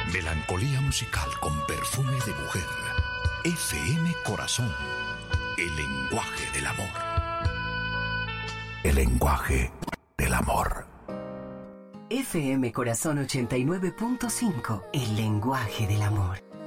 Melancolía musical con perfume de mujer. FM Corazón. El lenguaje del amor. El lenguaje del amor. FM Corazón 89.5. El lenguaje del amor.